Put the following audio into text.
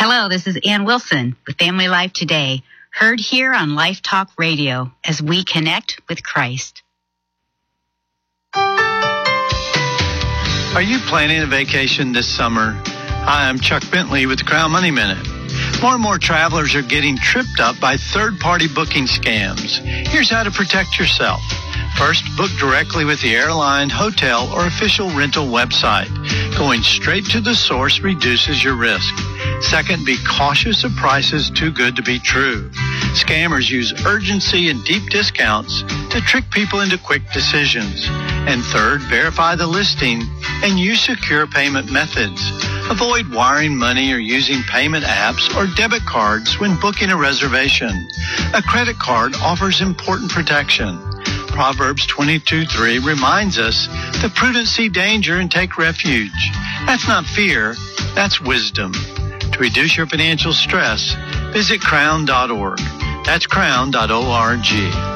Hello, this is Ann Wilson with Family Life Today, heard here on Life Talk Radio as we connect with Christ. Are you planning a vacation this summer? Hi, I'm Chuck Bentley with the Crown Money Minute. More and more travelers are getting tripped up by third-party booking scams. Here's how to protect yourself. First, book directly with the airline, hotel, or official rental website. Going straight to the source reduces your risk. Second, be cautious of prices too good to be true. Scammers use urgency and deep discounts to trick people into quick decisions. And third, verify the listing and use secure payment methods. Avoid wiring money or using payment apps or debit cards when booking a reservation. A credit card offers important protection. Proverbs 22:3 reminds us to prudent see danger and take refuge. That's not fear, that's wisdom. To reduce your financial stress, visit crown.org. That's crown.org.